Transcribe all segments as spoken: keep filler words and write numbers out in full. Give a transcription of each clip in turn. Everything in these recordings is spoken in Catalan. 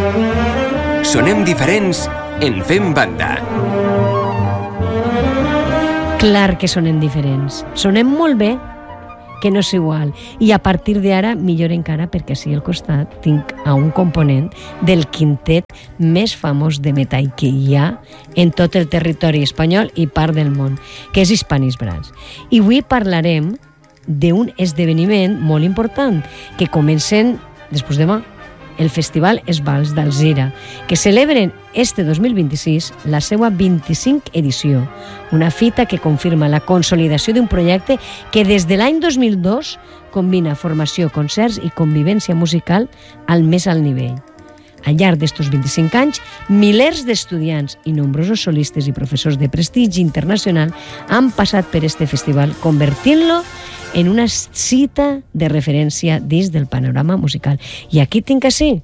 Sonem diferents en Fem Banda. Clar que sonem diferents. Sonem molt bé, que no és igual. I a partir d'ara, millor encara, perquè així al costat tinc a un component del quintet més famós de metall que hi ha en tot el territori espanyol i part del món, que és Hispanis Brats. I avui parlarem d'un esdeveniment molt important que comencen després demà, el Festival Esbals d'Alzira, que celebren este dos mil vint-i-sis la seva vint-i-cinc edició, una fita que confirma la consolidació d'un projecte que des de l'any dos mil dos combina formació, concerts i convivència musical al més alt nivell. Al llarg d'estos vint-i-cinc anys, milers d'estudiants i nombrosos solistes i professors de prestigi internacional han passat per este festival, convertint-lo en una cita de referència dins del panorama musical. I aquí tinc així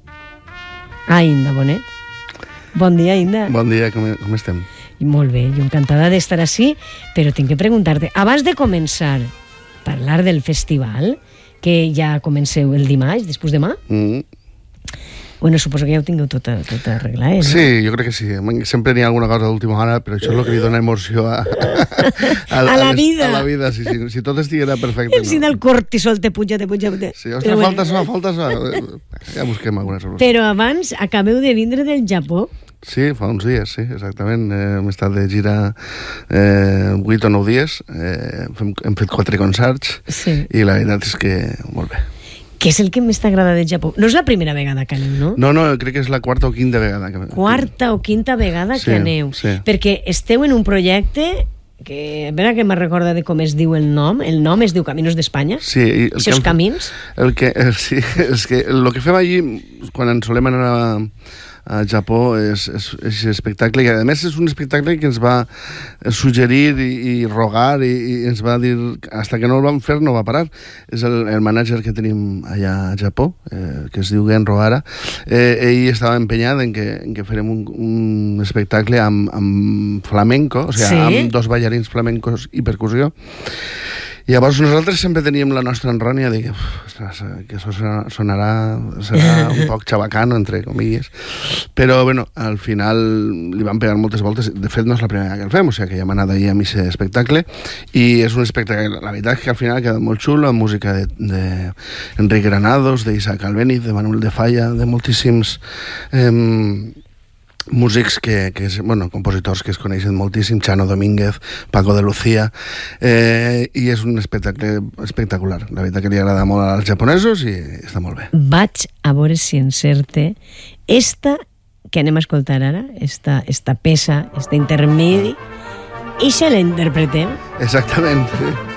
a Inda Bonet. Bon dia, Inda. Bon dia, com, com estem? I molt bé, jo encantada d'estar així, però tinc que preguntar-te, abans de començar a parlar del festival, que ja comenceu el dimarts, després demà, mm. Bueno, suposo que ja ho tingueu tot, tot arreglat, eh? No? Sí, jo crec que sí. Sempre n'hi ha alguna cosa d'última hora, però això és el que li dona emoció a, a, a, a la vida. A la vida, sí, sí. Si tot estiguera perfecte, no. Si del cortisol te puja, te puja... Te... Sí, ostres, bueno. falta això, falta això. Ja busquem alguna solució. Però abans acabeu de vindre del Japó. Sí, fa uns dies, sí, exactament. Eh, hem estat de gira eh, vuit o nou dies. Eh, hem, hem fet quatre concerts sí. I la veritat és que molt bé. Què és el que més t'agrada de Japó? No és la primera vegada que aneu, no? No, no, crec que és la quarta o quinta vegada. Que... Quarta o quinta vegada sí, que aneu. Sí. Perquè esteu en un projecte que, a veure que me'n recorda de com es diu el nom. El nom es diu Caminos d'Espanya. Sí. I els seus camins. El que, sí, és que el que fem allí, quan ens solem anar a, a Japó, és, és, és espectacle, i a més és un espectacle que ens va suggerir i, i rogar i, i ens va dir, hasta que no el vam fer no va parar. És el, el manager que tenim allà a Japó, eh, que es diu Genro Hara. Eh, ell estava empenyat en que, en que farem un, un espectacle amb, amb flamenco, o sigui, sí? Amb dos ballarins flamencos i percussió. I llavors nosaltres sempre teníem la nostra enrònia de que, ostres, que això sonarà, serà un poc xabacano, entre comilles, però bueno, al final li van pegar moltes voltes. De fet no és la primera que el fem, o sigui que ja hem anat allà a aquest espectacle i és un espectacle, la veritat és que al final ha quedat molt xulo, amb música de, de Enrique Granados, d'Isaac Albéniz, de Manuel de Falla, de moltíssims eh, músics que, que és, bueno, compositors que es coneixen moltíssim, Chano Domínguez, Paco de Lucía, eh, i és un espectacle espectacular. La veritat que li agrada molt als japonesos i està molt bé. Vaig a veure si encerte esta que anem a escoltar ara, esta, esta peça, este intermedi, i se la interpretem. Exactament, sí.